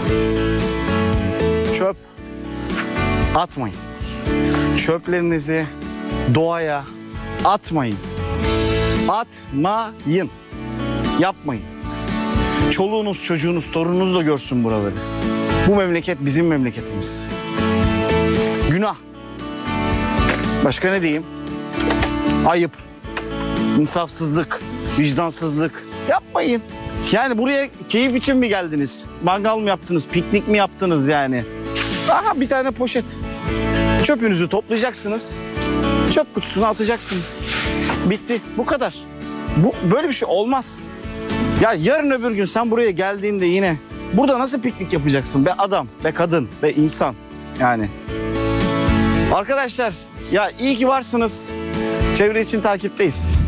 Çöp atmayın. Çöplerinizi doğaya atmayın. Atmayın. Yapmayın. Çoluğunuz, çocuğunuz, torununuz da görsün buraları. Bu memleket bizim memleketimiz. Günah. Başka ne diyeyim? Ayıp. İnsafsızlık, vicdansızlık. Yapmayın. Yani buraya keyif için mi geldiniz? Mangal mı yaptınız? Piknik mi yaptınız yani? Aha bir tane poşet. Çöpünüzü toplayacaksınız. Çöp kutusuna atacaksınız. Bitti. Bu kadar. Böyle bir şey olmaz. Ya yarın öbür gün sen buraya geldiğinde yine burada nasıl piknik yapacaksın? Be adam, be kadın, be insan. Yani. Arkadaşlar ya iyi ki varsınız. Çevre için takipteyiz.